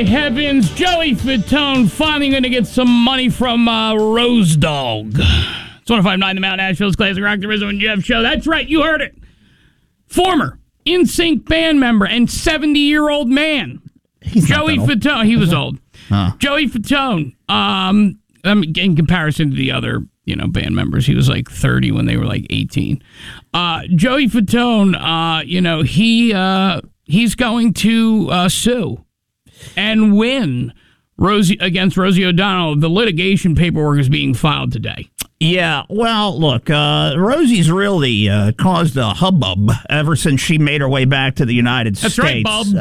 my heavens, Joey Fatone finally going to get some money from Rose Dog. It's 105.9 The Mount, Nashville's Classic Rock, the Rizzo and Jeff show. That's right, you heard it. Former NSYNC band member and 70-year-old man. Joey Fatone. He was old. Joey Fatone, in comparison to the other, band members, he was like 30 when they were like 18. Joey Fatone, he's going to sue and win against Rosie O'Donnell. The litigation paperwork is being filed today. Yeah, well, look, Rosie's really caused a hubbub ever since she made her way back to the United States. That's right, Bob.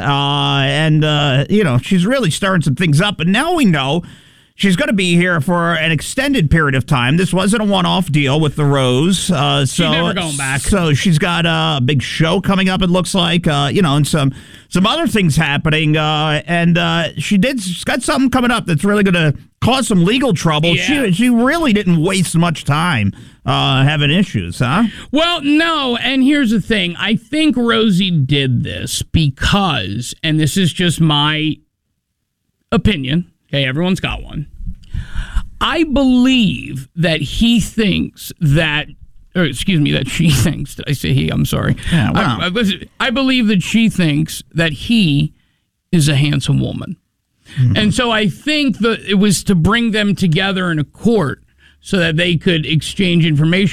She's really stirring some things up. And now we know she's going to be here for an extended period of time. This wasn't a one-off deal with the Rose. She's never going back. So she's got a big show coming up, it looks like, and some other things happening. She's got something coming up that's really going to cause some legal trouble. Yeah. She really didn't waste much time having issues, huh? Well, no, and here's the thing. I think Rosie did this because, and this is just my opinion, okay, everyone's got one. I believe that she thinks. Did I say he? I'm sorry. Yeah, wow. I believe that she thinks that he is a handsome woman. Mm-hmm. And so I think that it was to bring them together in a court so that they could exchange information.